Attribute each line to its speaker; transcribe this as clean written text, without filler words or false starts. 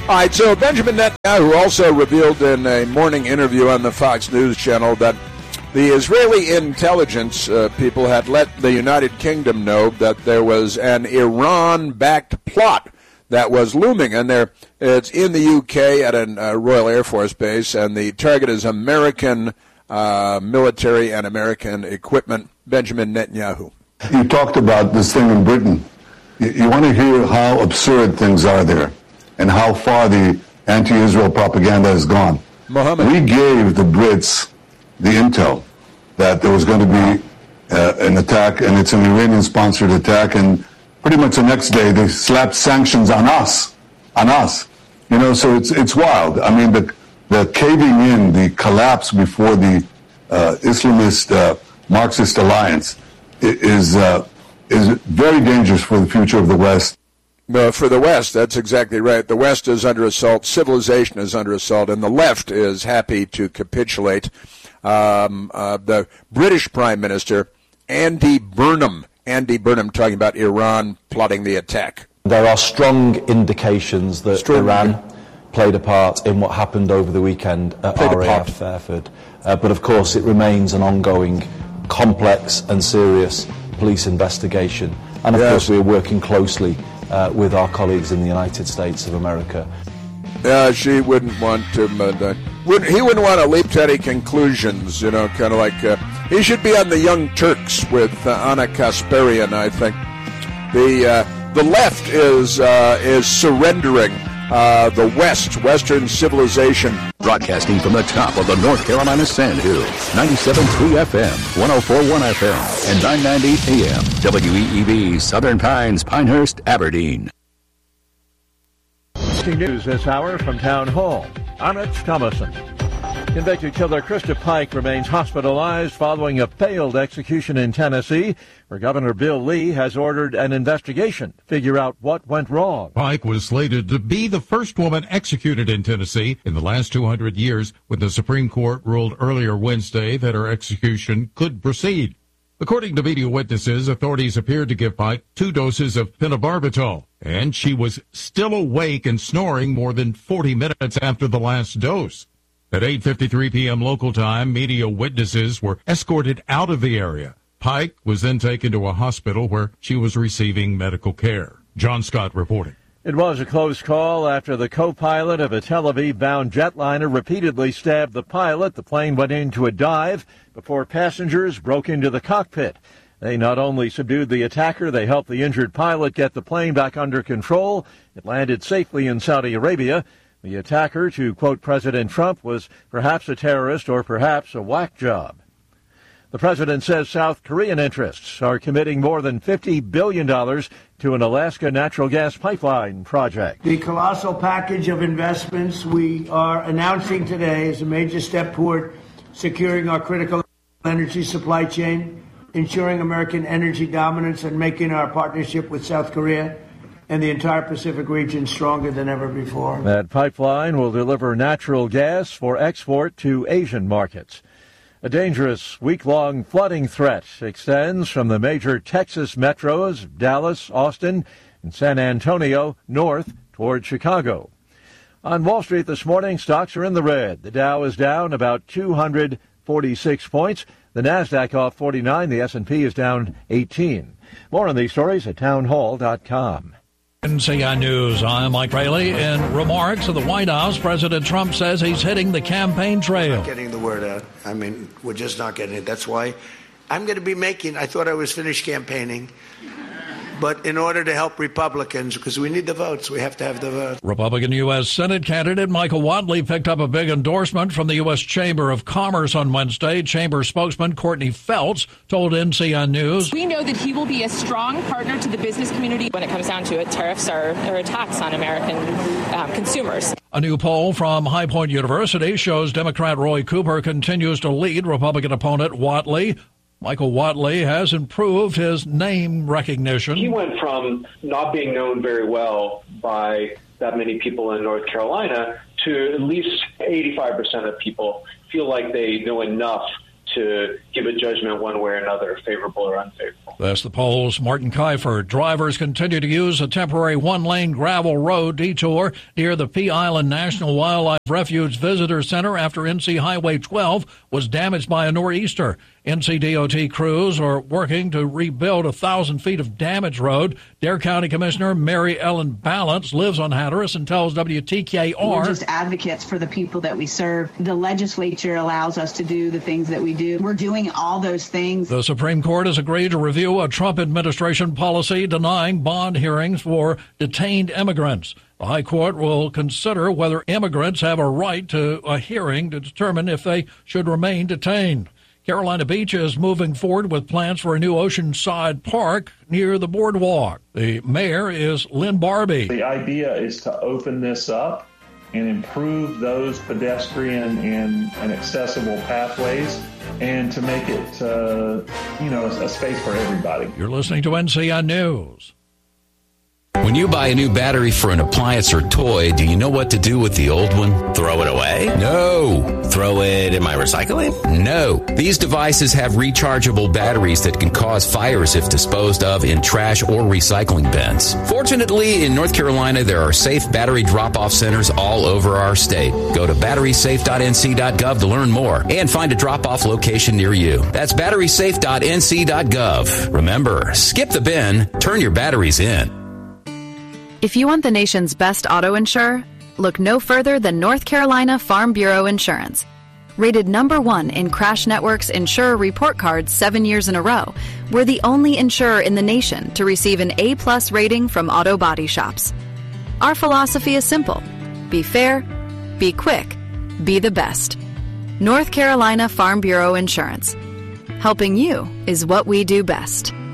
Speaker 1: All right, so Benjamin Netanyahu also revealed in a morning interview on the Fox News channel that the Israeli intelligence people had let the United Kingdom know that there was an Iran-backed plot that was looming, and it's in the UK at a Royal Air Force base, and the target is American military and American equipment. Benjamin Netanyahu.
Speaker 2: You talked about this thing in Britain. You want to hear how absurd things are there and how far the anti-Israel propaganda has gone.
Speaker 1: Mohammed.
Speaker 2: We gave the Brits the intel that there was going to be an attack, and it's an Iranian-sponsored attack, and pretty much the next day they slapped sanctions on us. You know, so it's wild. I mean, the caving in, the collapse before the Islamist Marxist alliance is very dangerous for the future of the West.
Speaker 1: For the West, that's exactly right. The West is under assault, civilization is under assault, and the left is happy to capitulate. The British Prime Minister, Andy Burnham talking about Iran plotting the attack.
Speaker 3: There are strong indications that Iran played a part in what happened over the weekend at RAF Fairford. But of course it remains an ongoing, complex and serious police investigation. And of course we are working closely with our colleagues in the United States of America.
Speaker 1: She wouldn't want to, he wouldn't want to leap to any conclusions, you know, kind of like, he should be on the Young Turks with Anna Kasparian, I think. The left is surrendering the Western civilization.
Speaker 4: Broadcasting from the top of the North Carolina Sand Hills, 97.3 FM, 104.1 FM, and 990 AM, WEEV, Southern Pines, Pinehurst, Aberdeen.
Speaker 5: News this hour from Town Hall. I'm Rich Thomason. Convicted killer Krista Pike remains hospitalized following a failed execution in Tennessee, where Governor Bill Lee has ordered an investigation to figure out what went wrong.
Speaker 6: Pike was slated to be the first woman executed in Tennessee in the last 200 years, when the Supreme Court ruled earlier Wednesday that her execution could proceed. According to video witnesses, authorities appeared to give Pike 2 doses of phenobarbital, and she was still awake and snoring more than 40 minutes after the last dose. At 8:53 p.m. local time, media witnesses were escorted out of the area. Pike was then taken to a hospital where she was receiving medical care. John Scott reporting.
Speaker 5: It was a close call after the co-pilot of a Tel Aviv-bound jetliner repeatedly stabbed the pilot. The plane went into a dive before passengers broke into the cockpit. They not only subdued the attacker, they helped the injured pilot get the plane back under control. It landed safely in Saudi Arabia. The attacker, to quote President Trump, was perhaps a terrorist or perhaps a whack job. The president says South Korean interests are committing more than $50 billion to an Alaska natural gas pipeline project.
Speaker 7: The colossal package of investments we are announcing today is a major step toward securing our critical energy supply chain, ensuring American energy dominance, and making our partnership with South Korea and the entire Pacific region stronger than ever before.
Speaker 5: That pipeline will deliver natural gas for export to Asian markets. A dangerous week-long flooding threat extends from the major Texas metros, Dallas, Austin, and San Antonio, north toward Chicago. On Wall Street this morning, stocks are in the red. The Dow is down about 246 points. The Nasdaq off 49. The S&P is down 18. More on these stories at townhall.com.
Speaker 8: NCI News, I'm Mike Rayleigh. In remarks at the White House, President Trump says he's hitting the campaign trail.
Speaker 9: Not getting the word out. I mean, we're just not getting it. That's why I'm going to be I thought I was finished campaigning. But in order to help Republicans, because we need the votes, we have to have the votes.
Speaker 8: Republican U.S. Senate candidate Michael Whatley picked up a big endorsement from the U.S. Chamber of Commerce on Wednesday. Chamber spokesman Courtney Feltz told NCI News,
Speaker 10: "We know that he will be a strong partner to the business community when it comes down to it. Tariffs are a tax on American consumers."
Speaker 8: A new poll from High Point University shows Democrat Roy Cooper continues to lead Republican opponent Whatley. Michaal Whatley has improved his name recognition.
Speaker 11: He went from not being known very well by that many people in North Carolina to at least 85% of people feel like they know enough to give a judgment one way or another, favorable or unfavorable.
Speaker 8: That's the Poll's Martin Kiefer. Drivers continue to use a temporary one-lane gravel road detour near the Pea Island National Wildlife Refuge Visitor Center after NC Highway 12 was damaged by a nor'easter. NCDOT crews are working to rebuild 1,000 feet of damaged road. Dare County Commissioner Mary Ellen Balance lives on Hatteras and tells WTKR.
Speaker 12: We're just advocates for the people that we serve. The legislature allows us to do the things that we do. We're doing all those things.
Speaker 8: The Supreme Court has agreed to review a Trump administration policy denying bond hearings for detained immigrants. The High Court will consider whether immigrants have a right to a hearing to determine if they should remain detained. Carolina Beach is moving forward with plans for a new oceanside park near the boardwalk. The mayor is Lynn Barbie.
Speaker 13: The idea is to open this up and improve those pedestrian and accessible pathways and to make it, a space for everybody.
Speaker 8: You're listening to NCN News.
Speaker 14: When you buy a new battery for an appliance or toy, do you know what to do with the old one?
Speaker 15: Throw it away?
Speaker 14: No.
Speaker 15: Throw it in my recycling?
Speaker 14: No. These devices have rechargeable batteries that can cause fires if disposed of in trash or recycling bins. Fortunately, in North Carolina, there are safe battery drop-off centers all over our state. Go to batterysafe.nc.gov to learn more and find a drop-off location near you. That's batterysafe.nc.gov. Remember, skip the bin, turn your batteries in.
Speaker 16: If you want the nation's best auto insurer, look no further than North Carolina Farm Bureau Insurance. Rated #1 in Crash Network's Insurer Report Card 7 years in a row, we're the only insurer in the nation to receive an A+ rating from auto body shops. Our philosophy is simple. Be fair, be quick, be the best. North Carolina Farm Bureau Insurance. Helping you is what we do best.